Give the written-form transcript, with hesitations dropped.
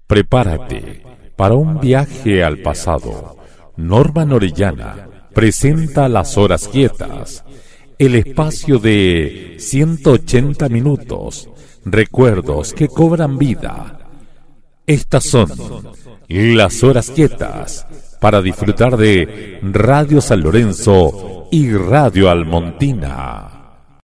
Prepárate para un viaje al pasado. Norman Orellana presenta Las Horas Quietas, el espacio de 180 minutos, recuerdos que cobran vida. Estas son Las Horas Quietas, para disfrutar de Radio San Lorenzo y Radio Almontina.